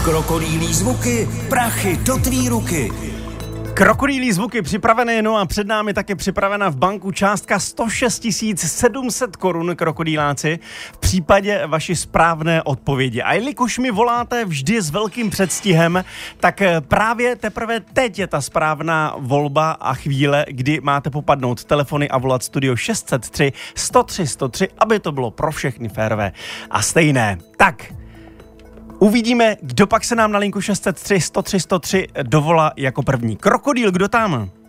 Krokodýlí zvuky, prachy do tvý ruky. Krokodýlí zvuky připravené, no a před námi také připravena v banku částka 106 700 korun, krokodýláci, v případě vaší správné odpovědi. A jelikož mi voláte vždy s velkým předstihem, tak právě teprve teď je ta správná volba a chvíle, kdy máte popadnout telefony a volat studio 603 103 103, aby to bylo pro všechny férové a stejné. Tak, uvidíme, kdo pak se nám na linku 603 103 103 dovolá jako první. Krokodýl, kdo tam?